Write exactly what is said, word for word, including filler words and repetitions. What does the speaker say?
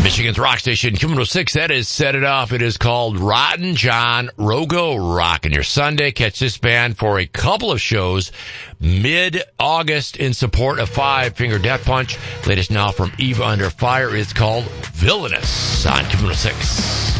Michigan's rock station, Q one oh six, that is Set It Off. It is called Rotten John Rogo Rockin' Your Sunday. Catch this band for a couple of shows mid-August in support of Five Finger Death Punch. Latest now from Eva Under Fire is called Villainous on Q one oh six.